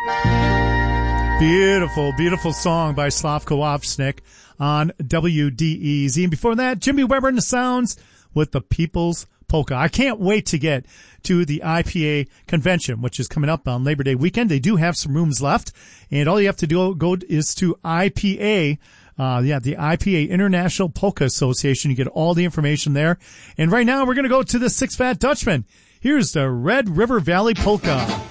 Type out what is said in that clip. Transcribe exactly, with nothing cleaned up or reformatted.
Beautiful, beautiful song by Slavko Ovsnik on W D E Z. And before that, Jimmy Weber and the Sounds with the People's Polka. I can't wait to get to the I P A convention, which is coming up on Labor Day weekend. They do have some rooms left, and all you have to do go is to I P A. Uh, yeah, the I P A, International Polka Association. You get all the information there. And right now we're going to go to the Six Fat Dutchman. Here's the Red River Valley Polka.